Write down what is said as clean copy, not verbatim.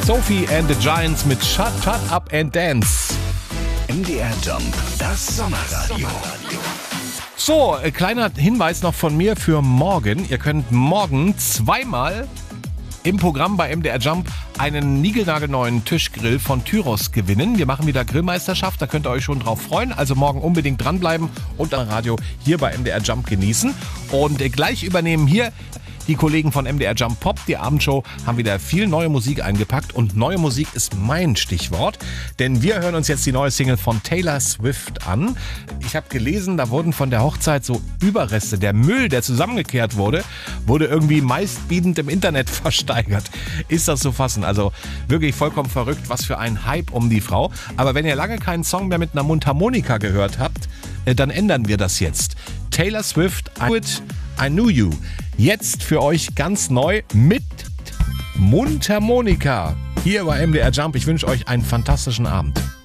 Sophie and the Giants mit Shut Up and Dance. MDR Jump, das Sommerradio. So, kleiner Hinweis noch von mir für morgen. Ihr könnt morgen zweimal im Programm bei MDR Jump einen niegelnagelneuen Tischgrill von Tyros gewinnen. Wir machen wieder Grillmeisterschaft, da könnt ihr euch schon drauf freuen. Also morgen unbedingt dranbleiben und am Radio hier bei MDR Jump genießen. Und gleich übernehmen hier die Kollegen von MDR Jump Pop, die Abendshow, haben wieder viel neue Musik eingepackt und neue Musik ist mein Stichwort, denn wir hören uns jetzt die neue Single von Taylor Swift an. Ich habe gelesen, da wurden von der Hochzeit so Überreste, der Müll, der zusammengekehrt wurde irgendwie meistbietend im Internet versteigert. Ist das zu fassen? Also wirklich vollkommen verrückt, was für ein Hype um die Frau. Aber wenn ihr lange keinen Song mehr mit einer Mundharmonika gehört habt, dann ändern wir das jetzt. Taylor Swift, I Knew You. Jetzt für euch ganz neu mit Mundharmonika. Hier bei MDR Jump. Ich wünsche euch einen fantastischen Abend.